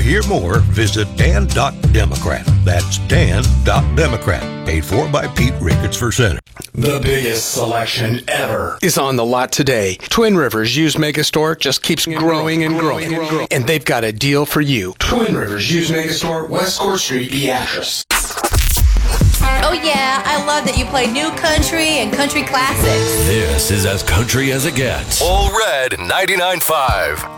hear more, visit Dan.Democrat. That's Dan.Democrat. Paid for by Pete Ricketts for Senate. The biggest selection ever is on the lot today. Twin Rivers Used Megastore just keeps growing and growing. And they've got a deal for you. Twin Rivers Used Megastore, West Court Street, Beatrice. Oh yeah, I love that you play new country and country classics. This is as country as it gets. All Red 99.5.